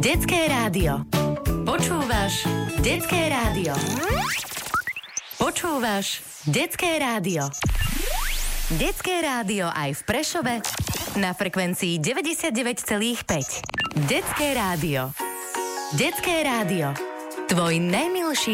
Detské rádio. Počúvaš Detské rádio. Počúvaš Detské rádio. Detské rádio aj v Prešove na frekvencii 99,5. Detské rádio. Detské rádio. Tvoj najmilší